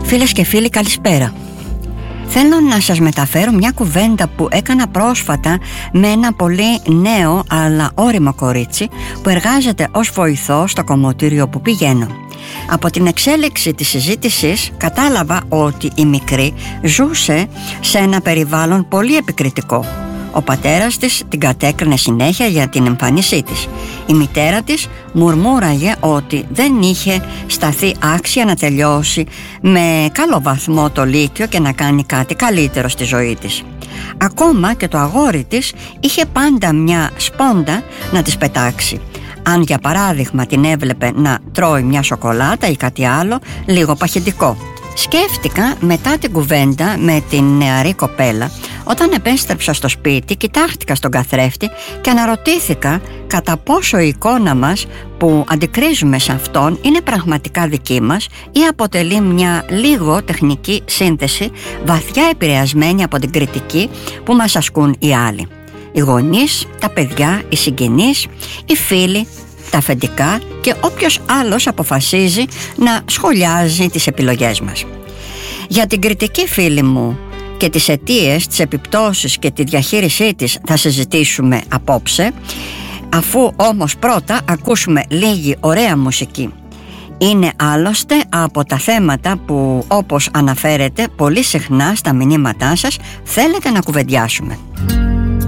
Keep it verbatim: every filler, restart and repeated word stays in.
Φίλες και φίλοι, καλησπέρα. Θέλω να σας μεταφέρω μια κουβέντα που έκανα πρόσφατα με ένα πολύ νέο αλλά ώριμο κορίτσι που εργάζεται ως βοηθό στο κομμωτήριο που πηγαίνω. Από την εξέλιξη της συζήτησης κατάλαβα ότι η μικρή ζούσε σε ένα περιβάλλον πολύ επικριτικό. Ο πατέρας της την κατέκρινε συνέχεια για την εμφάνισή της. Η μητέρα της μουρμούραγε ότι δεν είχε σταθεί άξια να τελειώσει με καλό βαθμό το λύκειο και να κάνει κάτι καλύτερο στη ζωή της. Ακόμα και το αγόρι της είχε πάντα μια σπόντα να της πετάξει. Αν για παράδειγμα την έβλεπε να τρώει μια σοκολάτα ή κάτι άλλο λίγο παχυντικό. Σκέφτηκα μετά την κουβέντα με την νεαρή κοπέλα. Όταν επέστρεψα στο σπίτι, κοιτάχτηκα στον καθρέφτη και αναρωτήθηκα κατά πόσο η εικόνα μας που αντικρίζουμε σε αυτόν είναι πραγματικά δική μας ή αποτελεί μια λίγο τεχνική σύνθεση βαθιά επηρεασμένη από την κριτική που μας ασκούν οι άλλοι. Οι γονείς, τα παιδιά, οι συγγενείς, οι φίλοι, τα αφεντικά και όποιος άλλος αποφασίζει να σχολιάζει τις επιλογές μας. Για την κριτική, φίλοι μου, και τις αιτίες, τις επιπτώσεις και τη διαχείρισή της θα συζητήσουμε απόψε, αφού όμως πρώτα ακούσουμε λίγη ωραία μουσική. Είναι άλλωστε από τα θέματα που, όπως αναφέρετε πολύ συχνά στα μηνύματά σας, θέλετε να κουβεντιάσουμε.